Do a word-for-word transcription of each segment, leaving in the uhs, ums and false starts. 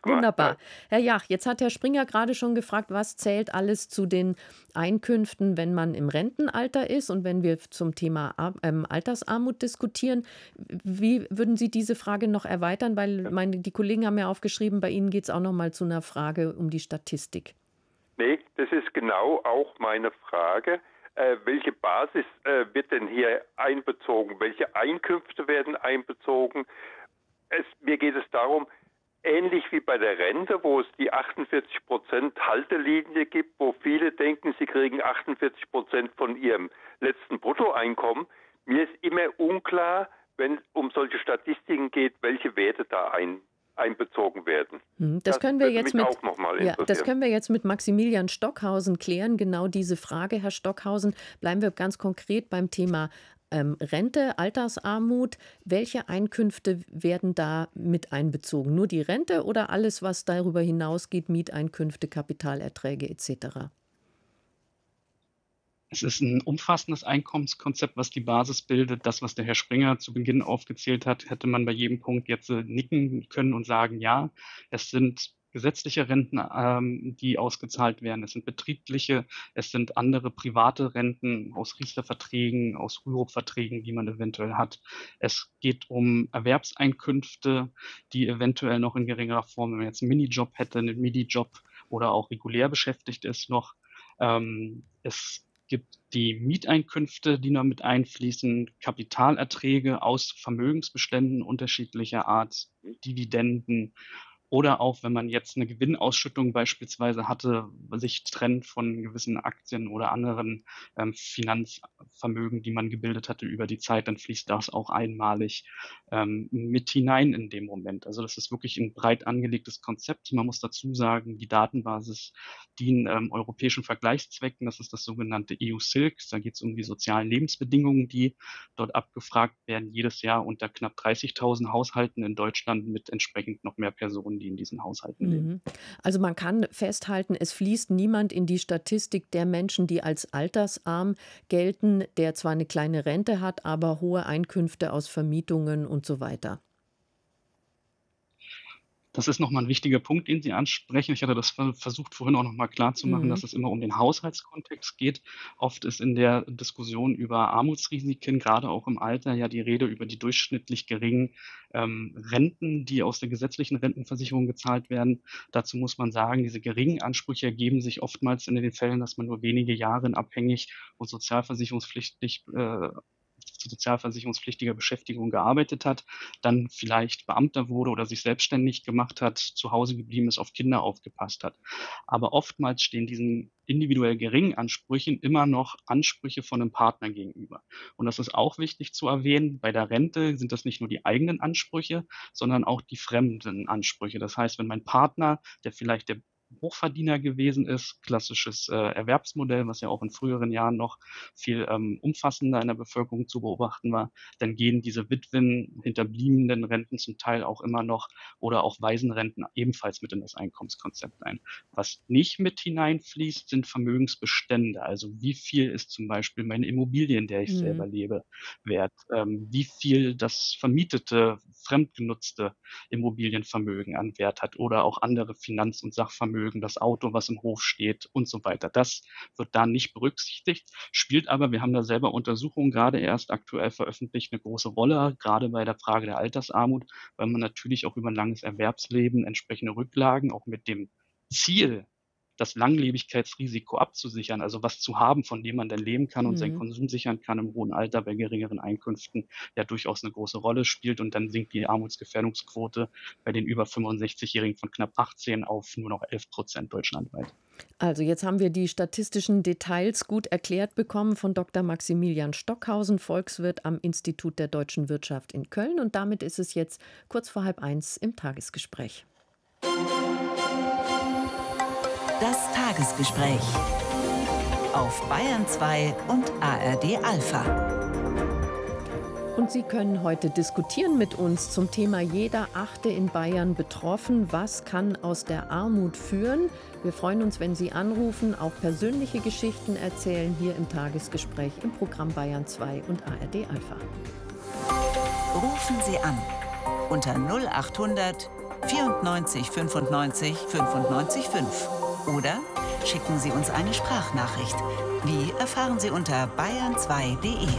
gemacht Wunderbar. hat. Herr Jach, jetzt hat Herr Springer gerade schon gefragt, was zählt alles zu den Einkünften, wenn man im Rentenalter ist und wenn wir zum Thema Ar ähm, Altersarmut diskutieren. Wie würden Sie diese Frage noch erweitern? Weil Ja. meine die Kollegen haben ja aufgeschrieben, bei Ihnen geht es auch noch mal zu einer Frage um die Statistik. Ne, das ist genau auch meine Frage. Äh, welche Basis äh, wird denn hier einbezogen? Welche Einkünfte werden einbezogen? Es, mir geht es darum, ähnlich wie bei der Rente, wo es die achtundvierzig Prozent Haltelinie gibt, wo viele denken, sie kriegen achtundvierzig Prozent von ihrem letzten Bruttoeinkommen. Mir ist immer unklar, wenn es um solche Statistiken geht, welche Werte da ein, einbezogen werden. Hm, das Das können wir würde jetzt mich mit auch nochmal ja, das interessieren. können wir jetzt mit Maximilian Stockhausen klären, genau diese Frage, Herr Stockhausen. Bleiben wir ganz konkret beim Thema ähm, Rente, Altersarmut. Welche Einkünfte werden da mit einbezogen? Nur die Rente oder alles, was darüber hinausgeht, Mieteinkünfte, Kapitalerträge et cetera? Es ist ein umfassendes Einkommenskonzept, was die Basis bildet. Das, was der Herr Springer zu Beginn aufgezählt hat, hätte man bei jedem Punkt jetzt äh, nicken können und sagen, ja, es sind gesetzliche Renten, ähm, die ausgezahlt werden. Es sind betriebliche, es sind andere private Renten aus Riester-Verträgen, aus Rürup-Verträgen, die man eventuell hat. Es geht um Erwerbseinkünfte, die eventuell noch in geringerer Form, wenn man jetzt einen Minijob hätte, einen Minijob oder auch regulär beschäftigt ist noch. Ähm, es gibt die Mieteinkünfte, die noch mit einfließen, Kapitalerträge aus Vermögensbeständen unterschiedlicher Art, Dividenden oder auch, wenn man jetzt eine Gewinnausschüttung beispielsweise hatte, sich trennt von gewissen Aktien oder anderen ähm, Finanzvermögen, die man gebildet hatte über die Zeit, dann fließt das auch einmalig ähm, mit hinein in dem Moment. Also das ist wirklich ein breit angelegtes Konzept. Man muss dazu sagen, die Datenbasis dient ähm, europäischen Vergleichszwecken. Das ist das sogenannte E U-Silk. Da geht es um die sozialen Lebensbedingungen, die dort abgefragt werden, jedes Jahr unter knapp dreißigtausend Haushalten in Deutschland mit entsprechend noch mehr Personen, die in diesen Haushalten leben. Mhm. Also man kann festhalten, es fließt niemand in die Statistik der Menschen, die als altersarm gelten, der zwar eine kleine Rente hat, aber hohe Einkünfte aus Vermietungen und so weiter. Das ist nochmal ein wichtiger Punkt, den Sie ansprechen. Ich hatte das ver versucht, vorhin auch nochmal klarzumachen, Mhm. dass es immer um den Haushaltskontext geht. Oft ist in der Diskussion über Armutsrisiken, gerade auch im Alter, ja die Rede über die durchschnittlich geringen ähm, Renten, die aus der gesetzlichen Rentenversicherung gezahlt werden. Dazu muss man sagen, diese geringen Ansprüche ergeben sich oftmals in den Fällen, dass man nur wenige Jahre in abhängig und sozialversicherungspflichtig äh, zu sozialversicherungspflichtiger Beschäftigung gearbeitet hat, dann vielleicht Beamter wurde oder sich selbstständig gemacht hat, zu Hause geblieben ist, auf Kinder aufgepasst hat. Aber oftmals stehen diesen individuell geringen Ansprüchen immer noch Ansprüche von einem Partner gegenüber. Und das ist auch wichtig zu erwähnen. Bei der Rente sind das nicht nur die eigenen Ansprüche, sondern auch die fremden Ansprüche. Das heißt, wenn mein Partner, der vielleicht der Hochverdiener gewesen ist, klassisches äh, Erwerbsmodell, was ja auch in früheren Jahren noch viel ähm, umfassender in der Bevölkerung zu beobachten war, dann gehen diese Witwen, hinterbliebenen Renten zum Teil auch immer noch oder auch Waisenrenten ebenfalls mit in das Einkommenskonzept ein. Was nicht mit hineinfließt, sind Vermögensbestände. Also wie viel ist zum Beispiel meine Immobilie, in der ich Mhm. selber lebe, wert? Ähm, wie viel das vermietete, fremdgenutzte Immobilienvermögen an Wert hat oder auch andere Finanz- und Sachvermögen, das Auto, was im Hof steht und so weiter. Das wird da nicht berücksichtigt, spielt aber, wir haben da selber Untersuchungen gerade erst aktuell veröffentlicht, eine große Rolle, gerade bei der Frage der Altersarmut, weil man natürlich auch über ein langes Erwerbsleben entsprechende Rücklagen auch mit dem Ziel, das Langlebigkeitsrisiko abzusichern, also was zu haben, von dem man dann leben kann und seinen Mhm. Konsum sichern kann im hohen Alter bei geringeren Einkünften, ja durchaus eine große Rolle spielt. Und dann sinkt die Armutsgefährdungsquote bei den über fünfundsechzig-Jährigen von knapp achtzehn auf nur noch elf Prozent deutschlandweit. Also jetzt haben wir die statistischen Details gut erklärt bekommen von Doktor Maximilian Stockhausen, Volkswirt am Institut der deutschen Wirtschaft in Köln. Und damit ist es jetzt kurz vor halb eins im Tagesgespräch. Das Tagesgespräch auf Bayern zwei und A R D Alpha. Und Sie können heute diskutieren mit uns zum Thema Jeder Achte in Bayern betroffen. Was kann aus der Armut führen? Wir freuen uns, wenn Sie anrufen, auch persönliche Geschichten erzählen hier im Tagesgespräch im Programm Bayern zwei und A R D Alpha. Rufen Sie an unter null achthundert vierundneunzig fünfundneunzig fünfundneunzig fünf oder schicken Sie uns eine Sprachnachricht. Wie erfahren Sie unter bayern zwei punkt de.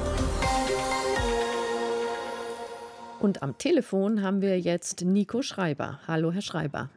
Und am Telefon haben wir jetzt Nico Schreiber. Hallo, Herr Schreiber.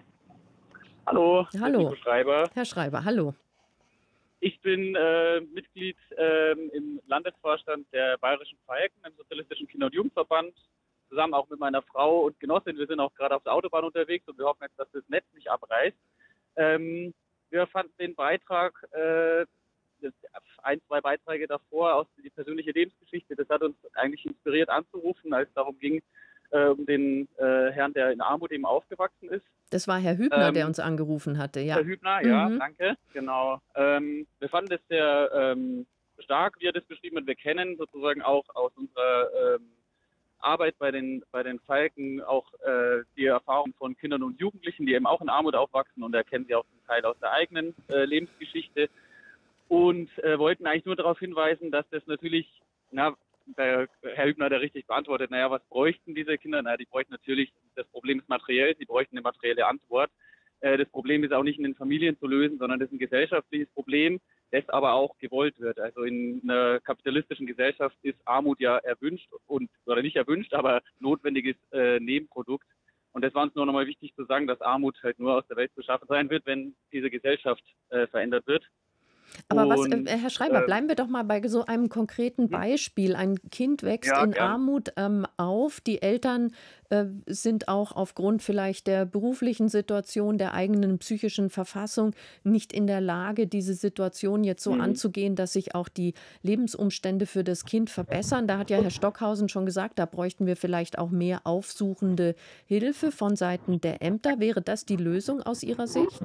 Hallo, Hallo. Nico Schreiber. Herr Schreiber, hallo. Ich bin äh, Mitglied ähm, im Landesvorstand der Bayerischen Falken, im Sozialistischen Kinder- und Jugendverband, zusammen auch mit meiner Frau und Genossin. Wir sind auch gerade auf der Autobahn unterwegs und wir hoffen jetzt, dass das Netz nicht abreißt. Ähm, wir fanden den Beitrag, äh, ein, zwei Beiträge davor aus die persönliche Lebensgeschichte, das hat uns eigentlich inspiriert anzurufen, als es darum ging, äh, um den äh, Herrn, der in Armut eben aufgewachsen ist. Das war Herr Hübner, ähm, der uns angerufen hatte, ja. Herr Hübner, ja, Mhm. danke, genau. Ähm, wir fanden das sehr ähm, stark, wie er das beschrieben hat. Wir kennen sozusagen auch aus unserer ähm, Arbeit bei den, bei den Falken auch äh, die Erfahrung von Kindern und Jugendlichen, die eben auch in Armut aufwachsen, und erkennen sie auch zum Teil aus der eigenen äh, Lebensgeschichte. Und äh, wollten eigentlich nur darauf hinweisen, dass das natürlich, na, der Herr Hübner hat ja richtig beantwortet, naja, was bräuchten diese Kinder? Na, die bräuchten natürlich, das Problem ist materiell, sie bräuchten eine materielle Antwort. Äh, das Problem ist auch nicht in den Familien zu lösen, sondern das ist ein gesellschaftliches Problem, das aber auch gewollt wird. Also in einer kapitalistischen Gesellschaft ist Armut ja erwünscht und, oder nicht erwünscht, aber notwendiges äh, Nebenprodukt. Und das war uns nur nochmal wichtig zu sagen, dass Armut halt nur aus der Welt zu schaffen sein wird, wenn diese Gesellschaft äh, verändert wird. Aber was, Und, äh, Herr Schreiber, äh, bleiben wir doch mal bei so einem konkreten Beispiel. Ein Kind wächst Ja, in gern. Armut ähm, auf. Die Eltern äh, sind auch aufgrund vielleicht der beruflichen Situation, der eigenen psychischen Verfassung nicht in der Lage, diese Situation jetzt so Mhm. anzugehen, dass sich auch die Lebensumstände für das Kind verbessern. Da hat ja Herr Stockhausen schon gesagt, da bräuchten wir vielleicht auch mehr aufsuchende Hilfe von Seiten der Ämter. Wäre das die Lösung aus Ihrer Sicht?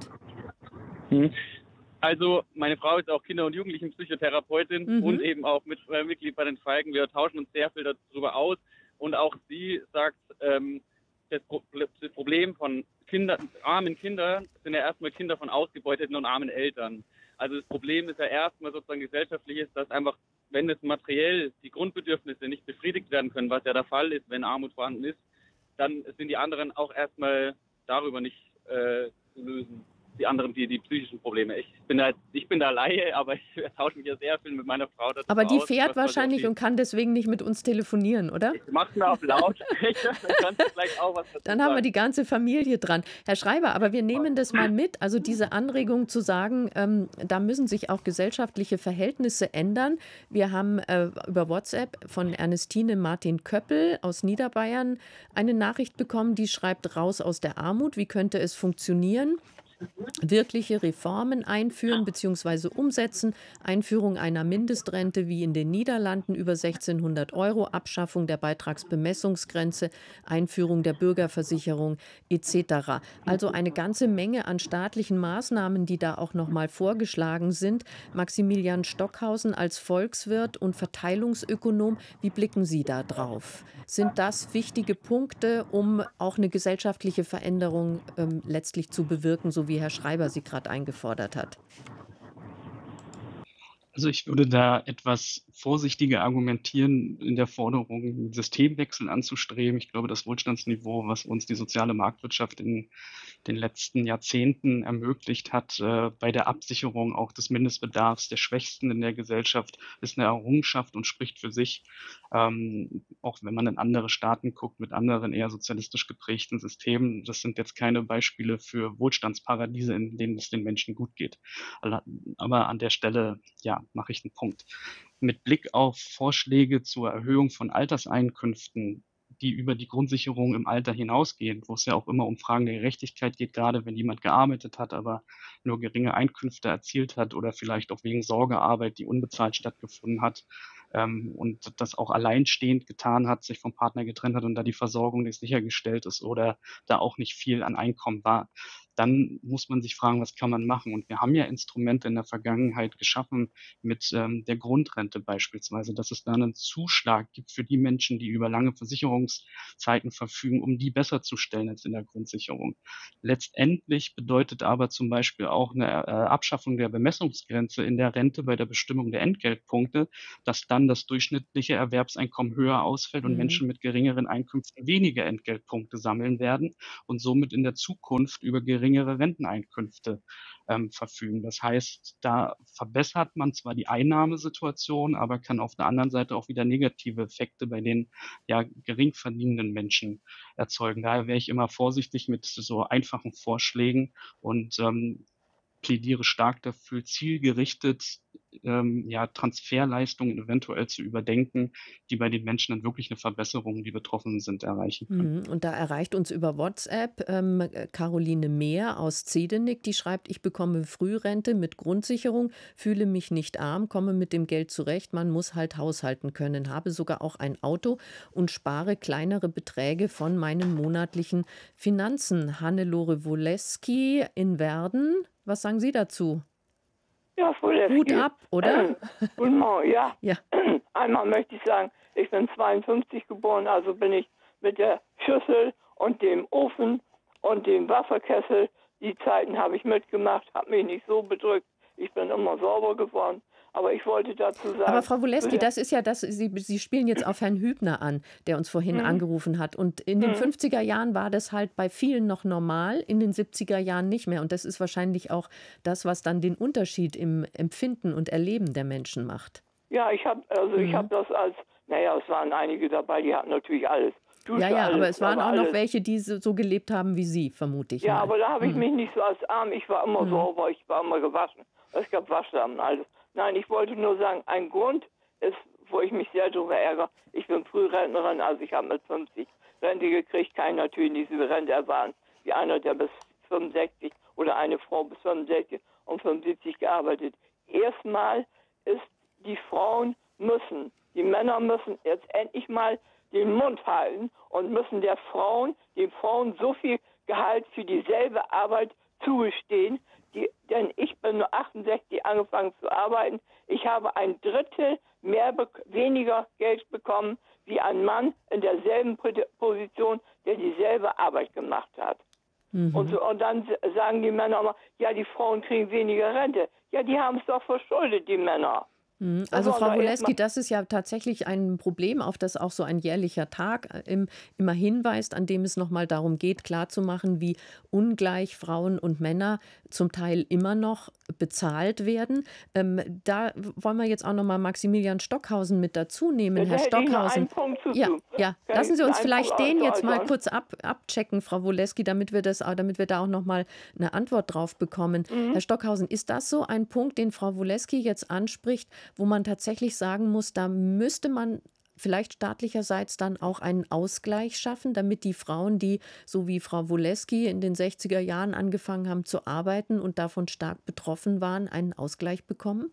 Mhm. Also meine Frau ist auch Kinder- und Jugendlichenpsychotherapeutin Mhm. und eben auch mit, äh, Mitglied bei den Falken. Wir tauschen uns sehr viel darüber aus. Und auch sie sagt, ähm, das, Pro das Problem von Kindern, armen Kindern sind ja erstmal Kinder von ausgebeuteten und armen Eltern. Also das Problem ist ja erstmal sozusagen gesellschaftlich ist, dass einfach, wenn es materiell die Grundbedürfnisse nicht befriedigt werden können, was ja der Fall ist, wenn Armut vorhanden ist, dann sind die anderen auch erstmal darüber nicht äh, zu lösen. Die anderen, die, die psychischen Probleme. Ich bin da, ich bin da Laie, aber ich tausche mich ja sehr viel mit meiner Frau darüber Aber die aus, fährt was quasi wahrscheinlich auch und kann deswegen nicht mit uns telefonieren, oder? die, ich mach's mir auf Lautsprecher, dann kannst du vielleicht auch was dazu Dann haben wir sagen. die ganze Familie dran. Herr Schreiber, aber wir nehmen das mal mit. Also diese Anregung zu sagen, ähm, da müssen sich auch gesellschaftliche Verhältnisse ändern. Wir haben äh, über WhatsApp von Ernestine Martin Köppel aus Niederbayern eine Nachricht bekommen, die schreibt: Raus aus der Armut. Wie könnte es funktionieren? Wirkliche Reformen einführen bzw. umsetzen, Einführung einer Mindestrente wie in den Niederlanden über sechzehnhundert Euro, Abschaffung der Beitragsbemessungsgrenze, Einführung der Bürgerversicherung et cetera. Also eine ganze Menge an staatlichen Maßnahmen, die da auch noch mal vorgeschlagen sind. Maximilian Stockhausen als Volkswirt und Verteilungsökonom, wie blicken Sie da drauf? Sind das wichtige Punkte, um auch eine gesellschaftliche Veränderung ähm, letztlich zu bewirken, so wie Herr Schreiber sie gerade eingefordert hat? Also ich würde da etwas vorsichtiger argumentieren in der Forderung, einen Systemwechsel anzustreben. Ich glaube, das Wohlstandsniveau, was uns die soziale Marktwirtschaft in den letzten Jahrzehnten ermöglicht hat, äh, bei der Absicherung auch des Mindestbedarfs der Schwächsten in der Gesellschaft, ist eine Errungenschaft und spricht für sich. Ähm, auch wenn man in andere Staaten guckt, mit anderen eher sozialistisch geprägten Systemen, das sind jetzt keine Beispiele für Wohlstandsparadiese, in denen es den Menschen gut geht. Aber an der Stelle, ja, mache ich einen Punkt. Mit Blick auf Vorschläge zur Erhöhung von Alterseinkünften, die über die Grundsicherung im Alter hinausgehen, wo es ja auch immer um Fragen der Gerechtigkeit geht, gerade wenn jemand gearbeitet hat, aber nur geringe Einkünfte erzielt hat oder vielleicht auch wegen Sorgearbeit, die unbezahlt stattgefunden hat, ähm, und das auch alleinstehend getan hat, sich vom Partner getrennt hat und da die Versorgung nicht sichergestellt ist oder da auch nicht viel an Einkommen war. dann muss man sich fragen, was kann man machen? Und wir haben ja Instrumente in der Vergangenheit geschaffen mit ähm, der Grundrente beispielsweise, dass es da einen Zuschlag gibt für die Menschen, die über lange Versicherungszeiten verfügen, um die besser zu stellen als in der Grundsicherung. Letztendlich bedeutet aber zum Beispiel auch eine äh, Abschaffung der Bemessungsgrenze in der Rente bei der Bestimmung der Entgeltpunkte, dass dann das durchschnittliche Erwerbseinkommen höher ausfällt und Mhm. Menschen mit geringeren Einkünften weniger Entgeltpunkte sammeln werden und somit in der Zukunft über geringere Renteneinkünfte ähm, verfügen. Das heißt, da verbessert man zwar die Einnahmesituation, aber kann auf der anderen Seite auch wieder negative Effekte bei den ja gering verdienenden Menschen erzeugen. Daher wäre ich immer vorsichtig mit so einfachen Vorschlägen und ähm, plädiere stark dafür, zielgerichtet ähm, ja, Transferleistungen eventuell zu überdenken, die bei den Menschen dann wirklich eine Verbesserung, die betroffen sind, erreichen können. Mhm. Und da erreicht uns über WhatsApp ähm, äh, Caroline Mehr aus Zedenik, die schreibt, ich bekomme Frührente mit Grundsicherung, fühle mich nicht arm, komme mit dem Geld zurecht, man muss halt haushalten können, habe sogar auch ein Auto und spare kleinere Beträge von meinen monatlichen Finanzen. Hannelore Woleski in Werden, was sagen Sie dazu? Ja, Frau Hut Lewski. ab, oder? Guten Morgen, ja. Ja. Einmal möchte ich sagen, ich bin zweiundfünfzig geboren, also bin ich mit der Schüssel und dem Ofen und dem Wasserkessel, die Zeiten habe ich mitgemacht, habe mich nicht so bedrückt. Ich bin immer sauber geworden. Aber ich wollte dazu sagen... Aber Frau Woleski, zu der- das ist ja das, Sie, Sie spielen jetzt auf Herrn Hübner an, der uns vorhin Mhm. angerufen hat. Und in den Mhm. fünfziger Jahren war das halt bei vielen noch normal, in den siebziger Jahren nicht mehr. Und das ist wahrscheinlich auch das, was dann den Unterschied im Empfinden und Erleben der Menschen macht. Ja, ich habe also ich Mhm. habe das als... Naja, es waren einige dabei, die hatten natürlich alles. Dusche, Ja, ja, alles, aber es waren auch noch alles. welche, die so so gelebt haben wie Sie, vermute ich Ja, mal. aber da habe ich Mhm. mich nicht so als arm, ich war immer Mhm. sauber, ich war immer gewaschen. Es gab Waschlappen und alles. Nein, ich wollte nur sagen, ein Grund ist, wo ich mich sehr darüber ärgere, ich bin Frührentnerin, also ich habe mit fünfzig Rente gekriegt, kann natürlich nicht diese Rente erwarten, wie einer, der bis fünfundsechzig oder eine Frau bis fünfundsechzig und fünfundsiebzig gearbeitet. Erstmal ist, die Frauen müssen, die Männer müssen jetzt endlich mal den Mund halten und müssen der Frauen, den Frauen so viel Gehalt für dieselbe Arbeit zugestehen, die, denn ich bin nur achtundsechzig angefangen zu arbeiten. Ich habe ein Drittel mehr weniger Geld bekommen wie ein Mann in derselben Position, der dieselbe Arbeit gemacht hat. Mhm. Und, so, und dann sagen die Männer immer, ja, die Frauen kriegen weniger Rente. Ja, die haben es doch verschuldet, die Männer. Mhm. Das Also wollen Frau wir erst Woleski, mal- das ist ja tatsächlich ein Problem, auf das auch so ein jährlicher Tag äh, im, immer hinweist, an dem es nochmal darum geht, klarzumachen, wie ungleich Frauen und Männer zum Teil immer noch bezahlt werden. Ähm, da wollen wir jetzt auch nochmal Maximilian Stockhausen mit dazu nehmen. Da Herr hätte ich noch Stockhausen, einen Punkt zu ja, tun. ja. Kann Lassen ich Sie uns einen vielleicht Punkt den jetzt mal äußern? kurz ab, abchecken, Frau Woleski, damit wir, das, damit wir da auch nochmal eine Antwort drauf bekommen. Mhm. Herr Stockhausen, ist das so ein Punkt, den Frau Woleski jetzt anspricht, wo man tatsächlich sagen muss, da müsste man vielleicht staatlicherseits dann auch einen Ausgleich schaffen, damit die Frauen, die so wie Frau Woleski in den sechziger Jahren angefangen haben zu arbeiten und davon stark betroffen waren, einen Ausgleich bekommen?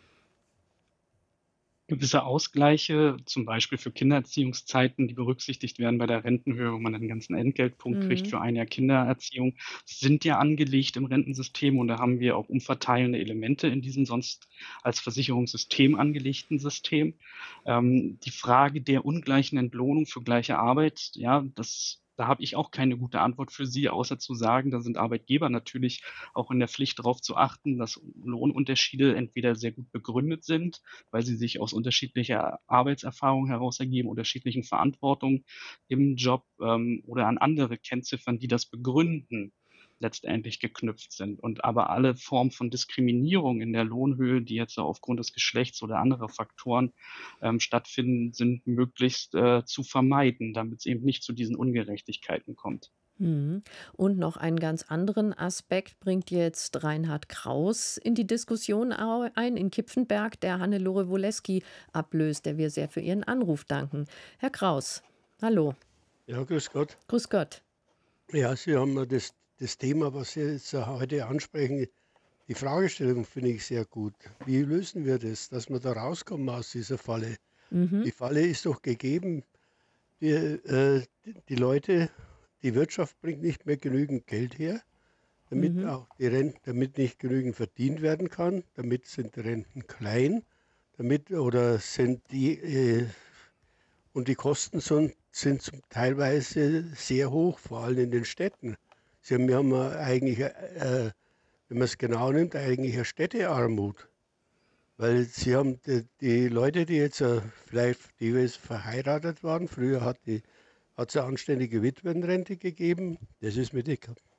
Gewisse Ausgleiche, zum Beispiel für Kindererziehungszeiten, die berücksichtigt werden bei der Rentenhöhe, wo man einen ganzen Entgeltpunkt kriegt Mhm. für ein Jahr Kindererziehung, sind ja angelegt im Rentensystem und da haben wir auch umverteilende Elemente in diesem sonst als Versicherungssystem angelegten System. Ähm, die Frage der ungleichen Entlohnung für gleiche Arbeit, ja, das da habe ich auch keine gute Antwort für Sie, außer zu sagen, da sind Arbeitgeber natürlich auch in der Pflicht darauf zu achten, dass Lohnunterschiede entweder sehr gut begründet sind, weil sie sich aus unterschiedlicher Arbeitserfahrung heraus ergeben, unterschiedlichen Verantwortung im Job ähm, oder an andere Kennziffern, die das begründen, letztendlich geknüpft sind. Und aber alle Formen von Diskriminierung in der Lohnhöhe, die jetzt aufgrund des Geschlechts oder anderer Faktoren ähm, stattfinden, sind möglichst äh, zu vermeiden, damit es eben nicht zu diesen Ungerechtigkeiten kommt. Mhm. Und noch einen ganz anderen Aspekt bringt jetzt Reinhard Kraus in die Diskussion au- ein, in Kipfenberg, der Hannelore Woleski ablöst, der wir sehr für Ihren Anruf danken. Herr Kraus, hallo, Ja, grüß Gott. grüß Gott. Ja, Sie haben ja das, das Thema, was Sie jetzt heute ansprechen, die Fragestellung finde ich sehr gut. Wie lösen wir das, dass wir da rauskommen aus dieser Falle? Mhm. Die Falle ist doch gegeben, wir, äh, die, die Leute, die Wirtschaft bringt nicht mehr genügend Geld her. damit Mhm. auch die Renten, damit nicht genügend verdient werden kann, damit sind die Renten klein, damit oder sind die äh, und die Kosten sind, sind zum teilweise sehr hoch, vor allem in den Städten. Sie haben, wir haben ja eigentlich, äh, wenn man es genau nimmt, eigentlich eine Städtearmut. Weil sie haben die, die Leute, die jetzt äh, vielleicht, die jetzt verheiratet waren, früher hat die hat es eine anständige Witwenrente gegeben. Das ist mit den